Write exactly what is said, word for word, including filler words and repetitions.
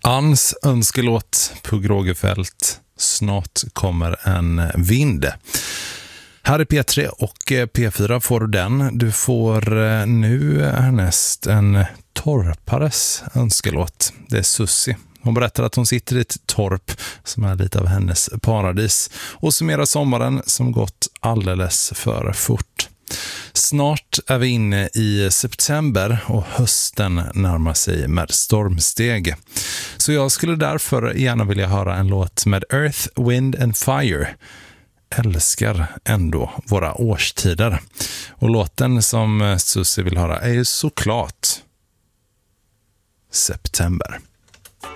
Anns önskelåt på Grågefält. Snart kommer en vind. Här är P tre och P fyra får du den. Du får nu härnäst en torpares önskelåt. Det är Susie. Hon berättar att hon sitter i ett torp som är lite av hennes paradis och summerar sommaren som gått alldeles för fort. Snart är vi inne i september och hösten närmar sig med stormsteg. Så jag skulle därför gärna vilja höra en låt med Earth, Wind and Fire. Älskar ändå våra årstider. Och låten som Susie vill höra är ju såklart September.